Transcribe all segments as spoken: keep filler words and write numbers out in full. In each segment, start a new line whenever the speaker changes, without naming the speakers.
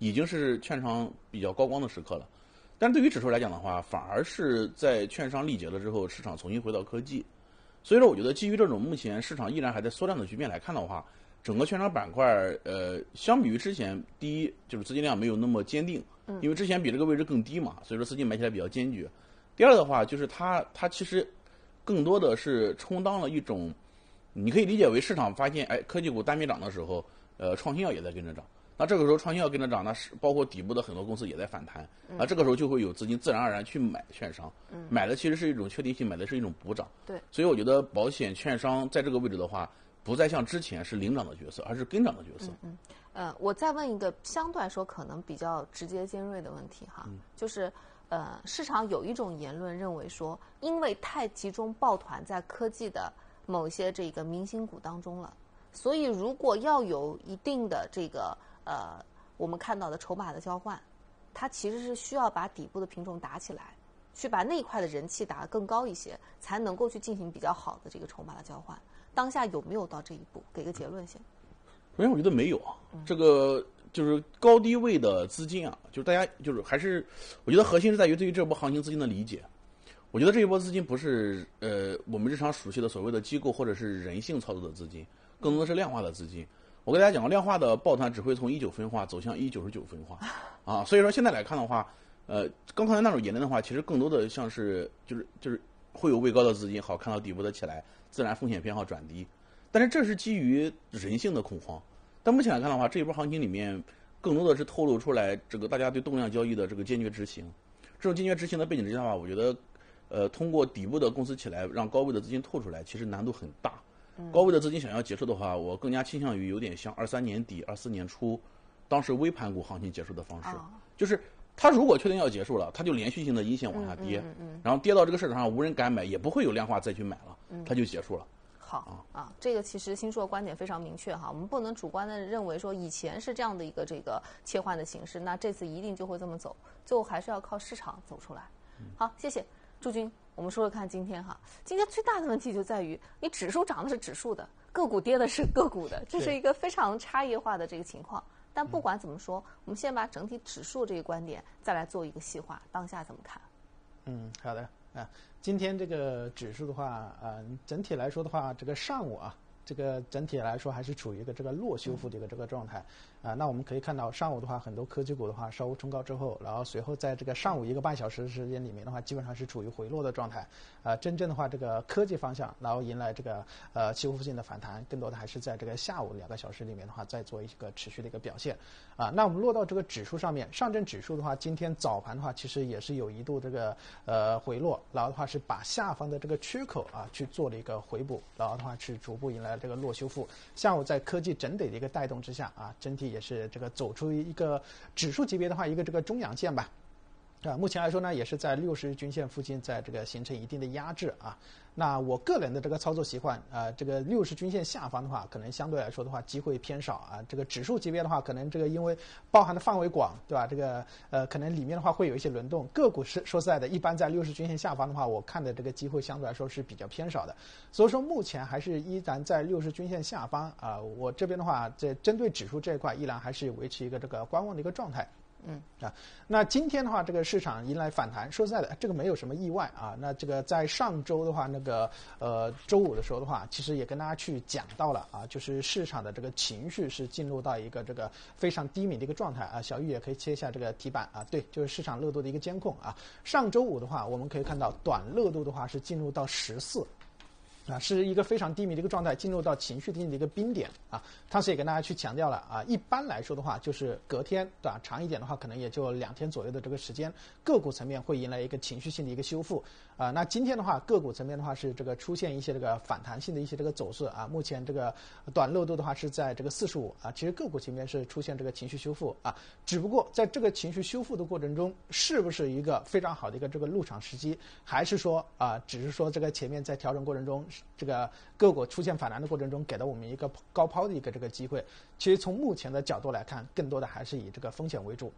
已经是券商比较高光的时刻了。但是对于指数来讲的话，反而是在券商力竭了之后，市场重新回到科技。所以说，我觉得基于这种目前市场依然还在缩量的局面来看的话，整个券商板块，呃，相比于之前，第一就是资金量没有那么坚定，因为之前比这个位置更低嘛，所以说资金买起来比较坚决。第二的话，就是它它其实更多的是充当了一种，你可以理解为市场发现，哎，科技股单边涨的时候，呃，创新药也在跟着涨。那这个时候创新药跟着涨，那是包括底部的很多公司也在反弹，那这个时候就会有资金自然而然去买券商，买的其实是一种确定性，买的是一种补涨。
对，
所以我觉得保险券商在这个位置的话，不再像之前是领涨的角色，而是跟涨的角色。
嗯嗯，呃，我再问一个相对来说可能比较直接尖锐的问题哈，嗯、就是呃，市场有一种言论认为说，因为太集中抱团在科技的某些这个明星股当中了，所以如果要有一定的这个呃我们看到的筹码的交换，它其实是需要把底部的品种打起来，去把那一块的人气打得更高一些，才能够去进行比较好的这个筹码的交换。当下有没有到这一步？给个结论先。
首先，我觉得没有啊。这个就是高低位的资金啊，就是大家就是还是，我觉得核心是在于对于这波行情资金的理解。我觉得这一波资金不是呃我们日常熟悉的所谓的机构或者是人性操作的资金，更多的是量化的资金。我跟大家讲过，量化的抱团只会从一九分化走向一九十九分化啊。所以说现在来看的话，呃，刚才那种言论的话，其实更多的像是就是就是会有位高的资金好看到底部的起来。自然风险偏好转低，但是这是基于人性的恐慌。但目前来看的话，这一波行情里面更多的是透露出来这个大家对动量交易的这个坚决执行。这种坚决执行的背景之下的话，我觉得，呃，通过底部的公司起来，让高位的资金透出来，其实难度很大。高位的资金想要结束的话，我更加倾向于有点像二三年底、二四年初，当时微盘股行情结束的方式，就是它如果确定要结束了，它就连续性的阴线往下跌，
嗯嗯嗯、
然后跌到这个市场上无人敢买，也不会有量化再去买了，它就结束了。
好啊，这个其实新说的观点非常明确哈，我们不能主观的认为说以前是这样的一个这个切换的形式，那这次一定就会这么走，最后还是要靠市场走出来。好，谢谢朱军。我们说说看今天哈，今天最大的问题就在于你指数涨的是指数的，个股跌的是个股的，这是一个非常差异化的这个情况。但不管怎么说，我们先把整体指数这个观点再来做一个细化，当下怎么看？
嗯，好的啊，今天这个指数的话，呃，整体来说的话，这个上午啊，这个整体来说还是处于一个这个弱修复的一个这个状态啊。那我们可以看到，上午的话，很多科技股的话稍微冲高之后，然后随后在这个上午一个半小时的时间里面的话，基本上是处于回落的状态。啊，真正的话，这个科技方向，然后迎来这个呃期货附近的反弹，更多的还是在这个下午两个小时里面的话，再做一个持续的一个表现。啊，那我们落到这个指数上面，上证指数的话，今天早盘的话，其实也是有一度这个呃回落，然后的话是把下方的这个缺口啊去做了一个回补，然后的话是逐步迎来这个弱修复。下午在科技整体的一个带动之下啊，整体也是这个走出一个指数级别的话一个这个中阳线吧。啊，目前来说呢，也是在六十均线附近，在这个形成一定的压制啊。那我个人的这个操作习惯，呃，这个六十均线下方的话，可能相对来说的话，机会偏少啊。这个指数级别的话，可能这个因为包含的范围广，对吧？这个呃，可能里面的话会有一些轮动。个股是说实在的，一般在六十均线下方的话，我看的这个机会相对来说是比较偏少的。所以说目前还是依然在六十均线下方啊。我这边的话，这针对指数这一块，依然还是维持一个这个观望的一个状态。嗯啊，那今天的话，这个市场迎来反弹，说实在的，这个没有什么意外啊。那这个在上周的话，那个呃周五的时候的话，其实也跟大家去讲到了啊，就是市场的这个情绪是进入到一个这个非常低迷的一个状态啊。小玉也可以切一下这个题板啊，对，就是市场热度的一个监控啊。上周五的话，我们可以看到短热度的话是进入到十四。啊，是一个非常低迷的一个状态，进入到情绪性的一个冰点啊。当时也跟大家去强调了啊，一般来说的话，就是隔天对吧，长一点的话，可能也就两天左右的这个时间，个股层面会迎来一个情绪性的一个修复啊。那今天的话，个股层面的话是这个出现一些这个反弹性的一些这个走势啊。目前这个短热度的话是在这个四十五啊，其实个股层面是出现这个情绪修复啊。只不过在这个情绪修复的过程中，是不是一个非常好的一个这个入场时机，还是说啊，只是说这个前面在调整过程中，这个个股出现反弹的过程中，给了我们一个高抛的一个这个机会。其实从目前的角度来看，更多的还是以这个风险为主。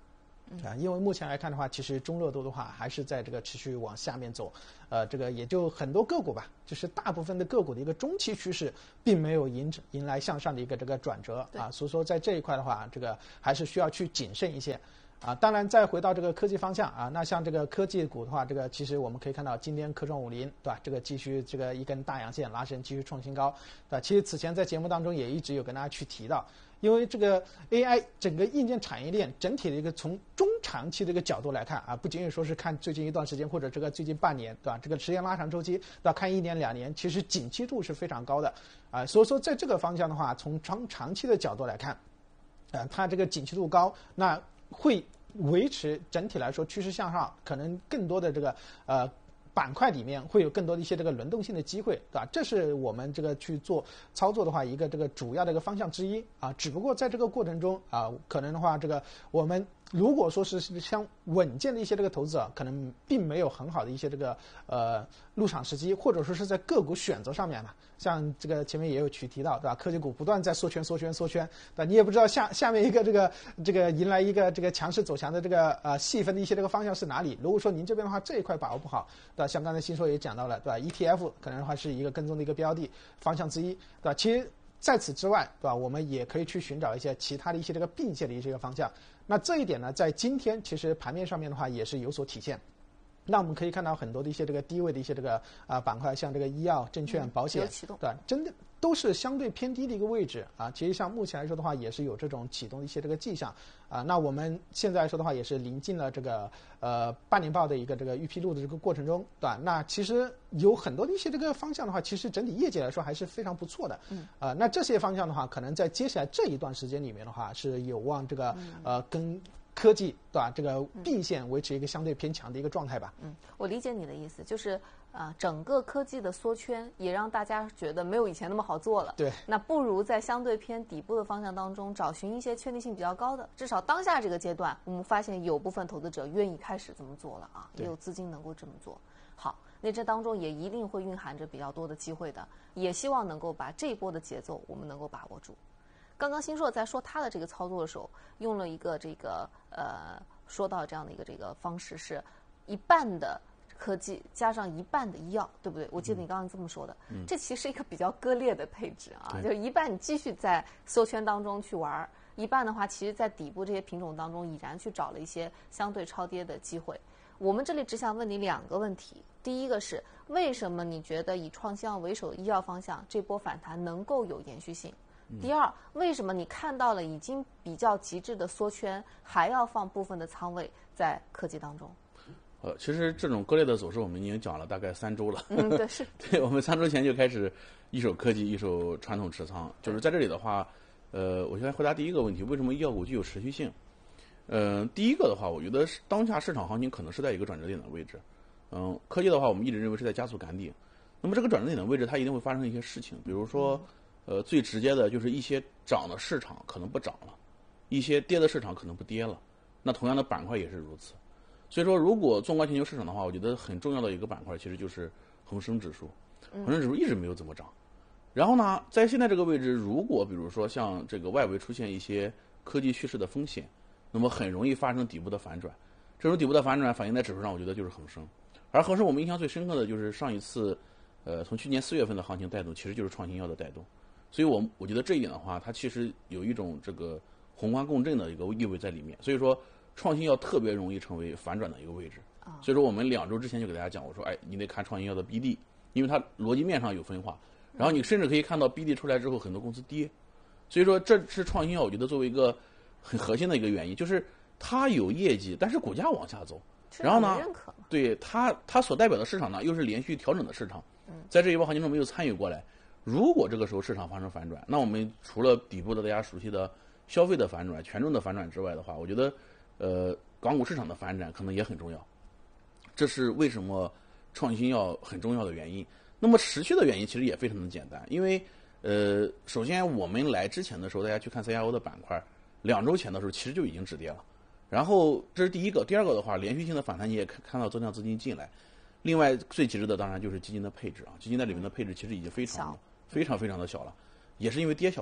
啊，因为目前来看的话，其实中热度的话还是在这个持续往下面走，呃，这个也就很多个股吧，就是大部分的个股的一个中期趋势，并没有迎迎来向上的一个这个转折啊，所以说在这一块的话，这个还是需要去谨慎一些。啊，当然，再回到这个科技方向啊，那像这个科技股的话，这个其实我们可以看到，今天科创五零，对吧？这个继续这个一根大阳线拉升，继续创新高，对吧？其实此前在节目当中也一直有跟大家去提到，因为这个 A I 整个硬件产业链整体的一个从中长期的一个角度来看啊，不仅仅说是看最近一段时间或者这个最近半年，对吧？这个时间拉长周期，对吧？看一年两年，其实景气度是非常高的啊，所以说在这个方向的话，从长长期的角度来看，啊，它这个景气度高，那会维持整体来说趋势向上，可能更多的这个呃板块里面会有更多的一些这个轮动性的机会，对吧？这是我们这个去做操作的话一个这个主要的一个方向之一啊。只不过在这个过程中啊，可能的话这个我们如果说是像稳健的一些这个投资者，可能并没有很好的一些这个呃入场时机，或者说是在个股选择上面嘛。像这个前面也有去提到，对吧？科技股不断在缩圈、缩圈、缩圈，对吧？你也不知道下下面一个这个这个迎来一个这个强势走强的这个呃细分的一些这个方向是哪里？如果说您这边的话这一块把握不好，对吧？像刚才新说也讲到了，对吧 ？E T F 可能的话是一个跟踪的一个标的方向之一，对吧？其实在此之外，对吧？我们也可以去寻找一些其他的一些这个并线的一些个方向。那这一点呢，在今天其实盘面上面的话也是有所体现。那我们可以看到很多的一些这个低位的一些这个啊、呃、板块，像这个医药、证券、保险，对吧？真的都是相对偏低的一个位置啊。其实像目前来说的话，也是有这种启动的一些这个迹象啊。那我们现在来说的话，也是临近了这个呃半年报的一个这个预披露的这个过程中，对吧？那其实有很多的一些这个方向的话，其实整体业绩来说还是非常不错的。嗯。啊、呃，那这些方向的话，可能在接下来这一段时间里面的话，是有望这个呃跟科技对吧？这个并线维持一个相对偏强的一个状态吧。
嗯，我理解你的意思，就是呃，整个科技的缩圈也让大家觉得没有以前那么好做了。
对，
那不如在相对偏底部的方向当中找寻一些确定性比较高的，至少当下这个阶段，我们发现有部分投资者愿意开始这么做了啊，也有资金能够这么做。好，那这当中也一定会蕴含着比较多的机会的，也希望能够把这一波的节奏我们能够把握住。刚刚新硕在说他的这个操作的时候，用了一个这个呃，说到这样的一个这个方式，是一半的科技加上一半的医药，对不对？我记得你刚刚这么说的。嗯，这其实是一个比较割裂的配置啊，就一半你继续在缩圈当中去玩，一半的话，其实在底部这些品种当中已然去找了一些相对超跌的机会。我们这里只想问你两个问题，第一个是为什么你觉得以创新药为首的医药方向这波反弹能够有延续性？第二，为什么你看到了已经比较极致的缩圈，还要放部分的仓位在科技当中？
呃，其实这种割裂的走势我们已经讲了大概三周了。
嗯，对，是。
对，我们三周前就开始一手科技，一手传统持仓。就是在这里的话，呃，我先来回答第一个问题：为什么医药股具有持续性？呃，第一个的话，我觉得是当下市场行情可能是在一个转折点的位置。嗯、呃，科技的话，我们一直认为是在加速赶顶。那么这个转折点的位置，它一定会发生一些事情，比如说。嗯呃，最直接的就是一些涨的市场可能不涨了，一些跌的市场可能不跌了。那同样的板块也是如此。所以说，如果纵观全球市场的话，我觉得很重要的一个板块其实就是恒生指数。恒生指数一直没有怎么涨。然后呢，在现在这个位置，如果比如说像这个外围出现一些科技趋势的风险，那么很容易发生底部的反转。这种底部的反转反映在指数上，我觉得就是恒生。而恒生我们印象最深刻的就是上一次，呃，从去年四月份的行情带动，其实就是创新药的带动。所以我我觉得这一点的话，它其实有一种这个宏观共振的一个意味在里面。所以说，创新药特别容易成为反转的一个位置。所以说，我们两周之前就给大家讲，我说，哎，你得看创新药的 B D， 因为它逻辑面上有分化。然后你甚至可以看到 B D 出来之后，很多公司跌。所以说，这是创新药，我觉得作为一个很核心的一个原因，就是它有业绩，但是股价往下走。然后呢，对它它所代表的市场呢，又是连续调整的市场，在这一波行情中没有参与过来。如果这个时候市场发生反转，那我们除了底部的大家熟悉的消费的反转、权重的反转之外的话，我觉得，呃，港股市场的反转可能也很重要。这是为什么创新药很重要的原因。那么持续的原因其实也非常的简单，因为呃，首先我们来之前的时候，大家去看 C I O 的板块，两周前的时候其实就已经止跌了。然后这是第一个，第二个的话，连续性的反弹你也看到增量资金进来。另外最极致的当然就是基金的配置啊，基金在里面的配置其实已经非常非常非常的小了，也是因为跌小了。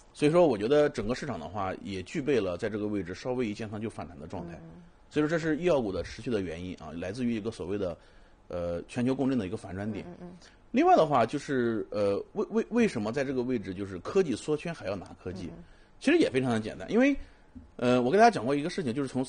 所以说我觉得整个市场的话也具备了在这个位置稍微一见它就反弹的状态。嗯、所以说这是医药股的持续的原因啊，来自于一个所谓的呃全球共振的一个反转点。
嗯嗯
另外的话就是呃为为为什么在这个位置就是科技缩圈还要拿科技？
嗯、
其实也非常的简单，因为呃我跟大家讲过一个事情，就是从